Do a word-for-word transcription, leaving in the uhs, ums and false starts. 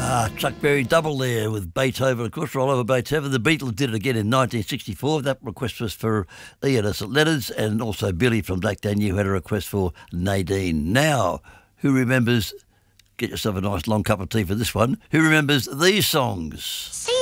Ah, Chuck Berry double there with Beethoven. Of course, we're all over Beethoven. The Beatles did it again in nineteen sixty-four. That request was for Ian at Saint Leonard's, and also Billy from Black Daniel had a request for Nadine. Now, who remembers... Get yourself a nice long cup of tea for this one. Who remembers these songs? See